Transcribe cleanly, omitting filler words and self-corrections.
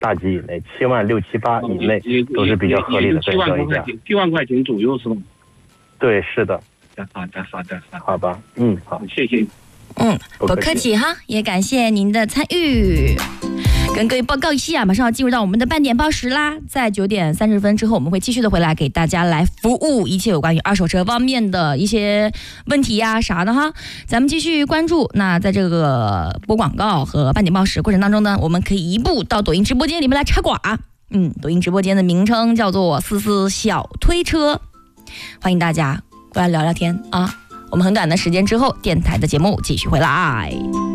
大几以内，7万6、7、8以内都是比较合理的这个交易价。 7万块钱左右是吗？ 对，是的。 好的， 好吧，好， 谢谢。 不客气哈，也感谢您的参与。跟各位报告一下，马上要进入到我们的半点报时啦，在9点30分之后，我们会继续的回来给大家来服务一切有关于二手车方面的一些问题呀啥的哈。咱们继续关注。那在这个播广告和半点报时过程当中呢，我们可以移步到抖音直播间里面来插寡。抖音直播间的名称叫做思思小推车，欢迎大家过来聊聊天啊。我们很短的时间之后，电台的节目继续回来。